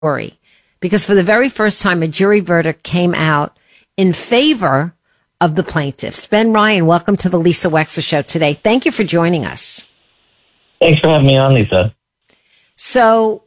story, because for the very first time, a jury verdict came out in favor of the plaintiffs. Ben Ryan, welcome to the Lisa Wexler Show today. Thank you for joining us. Thanks for having me on, Lisa. So,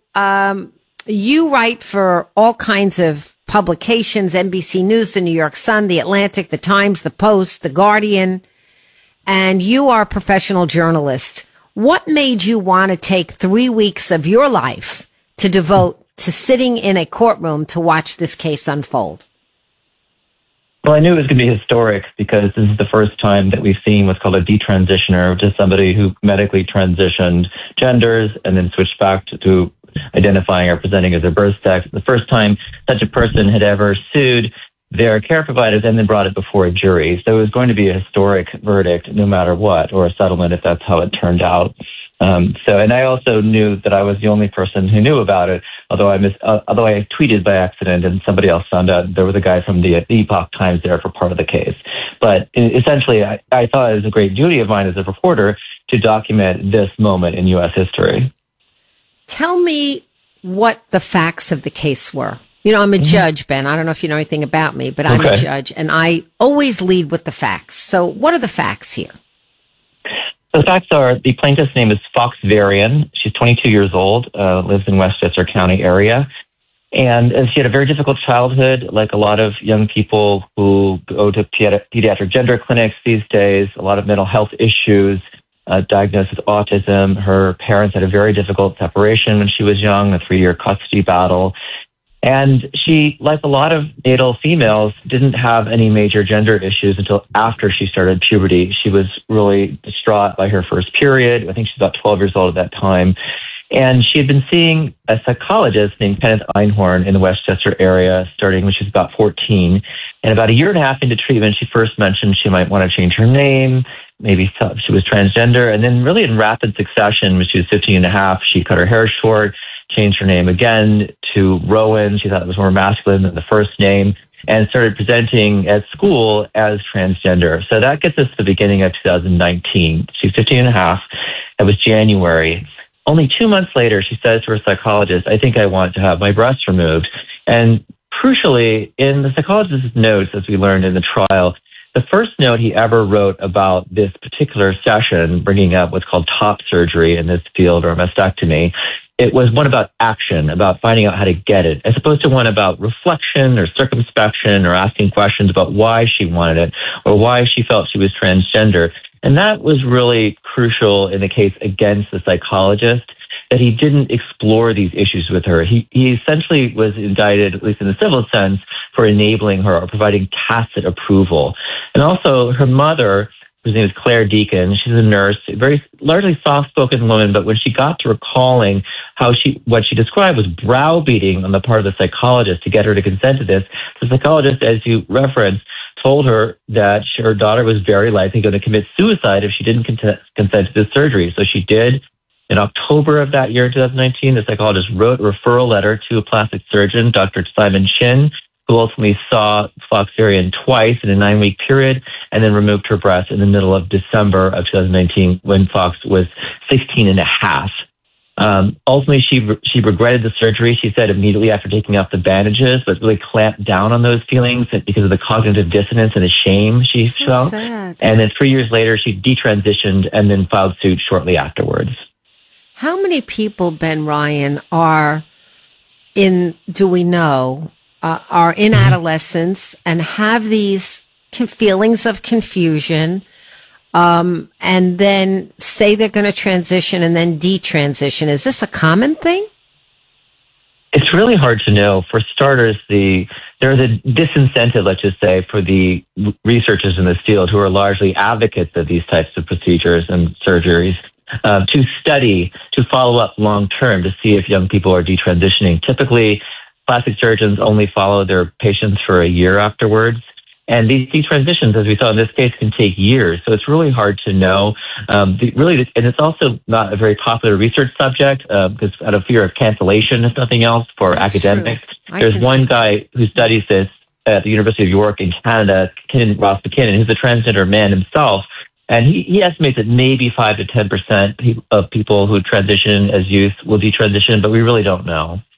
you write for all kinds of publications, NBC News, the New York Sun, the Atlantic, the Times, the Post, the Guardian, and you are a professional journalist. What made you want to take 3 weeks of your life to devote to sitting in a courtroom to watch this case unfold? Well, I knew it was going to be historic because this is the first time that we've seen what's called a detransitioner, which is somebody who medically transitioned genders and then switched back to identifying or presenting as their birth sex. The first time such a person had ever sued their care providers and then brought it before a jury. So it was going to be a historic verdict no matter what, or a settlement if that's how it turned out. And I also knew that I was the only person who knew about it, although I tweeted by accident and somebody else found out there was a guy from the Epoch Times there for part of the case. But essentially, I thought it was a great duty of mine as a reporter to document this moment in U.S. history. Tell me what the facts of the case were. You know, I'm a judge, Ben. I don't know if you know anything about me, but I'm a judge, and I always lead with the facts. So what are the facts here? The facts are the plaintiff's name is Fox Varian. She's 22 years old, lives in Westchester County area. And she had a very difficult childhood, like a lot of young people who go to pediatric gender clinics these days, a lot of mental health issues, diagnosed with autism. Her parents had a very difficult separation when she was young, a 3-year custody battle. And she, like a lot of natal females, didn't have any major gender issues until after she started puberty. She was really distraught by her first period. I think she's about 12 years old at that time. And she had been seeing a psychologist named Kenneth Einhorn in the Westchester area starting when she was about 14. And about a year and a half into treatment, she first mentioned she might want to change her name, maybe thought she was transgender. And then really in rapid succession, when she was 15 and a half, she cut her hair short, changed her name again to Rowan. She thought it was more masculine than the first name, and started presenting at school as transgender. So that gets us to the beginning of 2019. She's 15 and a half. That was January. Only 2 months later, she says to her psychologist, I think I want to have my breasts removed. And crucially, in the psychologist's notes, as we learned in the trial, the first note he ever wrote about this particular session, bringing up what's called top surgery in this field, or mastectomy, it was one about action, about finding out how to get it, as opposed to one about reflection or circumspection or asking questions about why she wanted it or why she felt she was transgender. And that was really crucial in the case against the psychologist, that he didn't explore these issues with her. He essentially was indicted, at least in the civil sense, for enabling her or providing tacit approval. And also her mother, whose name is Claire Deacon, she's a nurse, a very largely soft-spoken woman, but when she got to recalling what she described was browbeating on the part of the psychologist to get her to consent to this, the psychologist, as you referenced, told her that her daughter was very likely going to commit suicide if she didn't consent to this surgery. So she did. In October of that year, 2019, the psychologist wrote a referral letter to a plastic surgeon, Dr. Simon Chin, who ultimately saw Fox Varian twice in a 9-week period and then removed her breast in the middle of December of 2019 when Fox was 16 and a half. Ultimately, she regretted the surgery, she said, immediately after taking off the bandages, but really clamped down on those feelings because of the cognitive dissonance and the shame she felt. Sad. And then 3 years later, she detransitioned and then filed suit shortly afterwards. How many people, Ben Ryan, are in adolescence and have these feelings of confusion, and then say they're going to transition and then detransition? Is this a common thing? It's really hard to know. For starters, there's a disincentive, let's just say, for the researchers in this field who are largely advocates of these types of procedures and surgeries to study, to follow up long term to see if young people are detransitioning. Typically, plastic surgeons only follow their patients for a year afterwards. And these detransitions, as we saw in this case, can take years. So it's really hard to know. And it's also not a very popular research subject because out of fear of cancellation, if nothing else, for That's academics. True. There's one guy who studies this at the University of York in Canada, Ross McKinnon, who's a transgender man himself. And he estimates that maybe 5 to 10% of people who transition as youth will detransition, but we really don't know.